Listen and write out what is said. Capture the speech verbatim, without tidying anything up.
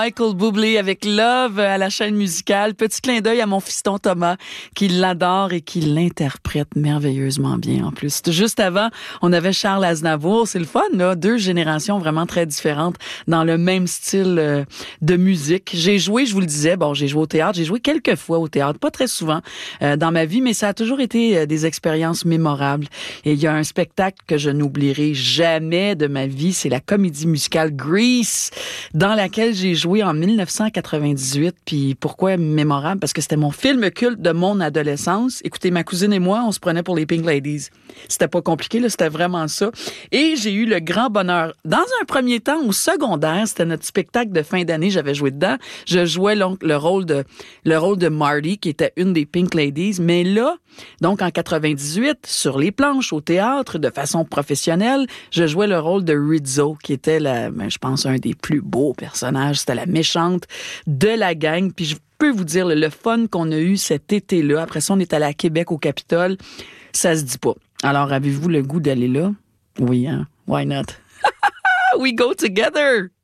Michael Bublé avec Love à la chaîne musicale. Petit clin d'œil à mon fiston Thomas qui l'adore et qui l'interprète merveilleusement bien en plus. Juste avant, on avait Charles Aznavour. C'est le fun, là. Deux générations vraiment très différentes dans le même style euh, de musique. J'ai joué, je vous le disais, bon, j'ai joué au théâtre. J'ai joué quelques fois au théâtre, pas très souvent euh, dans ma vie, mais ça a toujours été euh, des expériences mémorables. Et il y a un spectacle que je n'oublierai jamais de ma vie. C'est la comédie musicale Grease, dans laquelle j'ai joué en dix-neuf cent quatre-vingt-dix-huit. Puis pourquoi mémorable? Parce que c'était mon film culte de mon adolescence. Écoutez, ma cousine et moi, on se prenait pour les Pink Ladies. C'était pas compliqué, là, c'était vraiment ça. Et j'ai eu le grand bonheur. Dans un premier temps, au secondaire, c'était notre spectacle de fin d'année, j'avais joué dedans. Je jouais donc le rôle de le rôle de Marty, qui était une des Pink Ladies. Mais là, donc en quatre-vingt-dix-huit, sur les planches, au théâtre, de façon professionnelle, je jouais le rôle de Rizzo, qui était, la, ben, je pense, un des plus beaux personnages. C'était la méchante de la gang. Puis je peux vous dire, le fun qu'on a eu cet été-là. Après ça, on est allé à Québec, au Capitole. Ça se dit pas. Alors, avez-vous le goût d'aller là? Oui, hein? Why not? We go together!